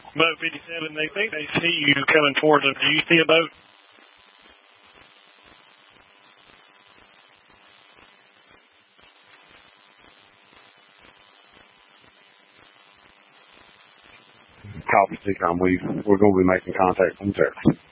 Boat 57, they think they see you coming towards them. Do you see a boat? Copy, TCOM. We're going to be making contact from there.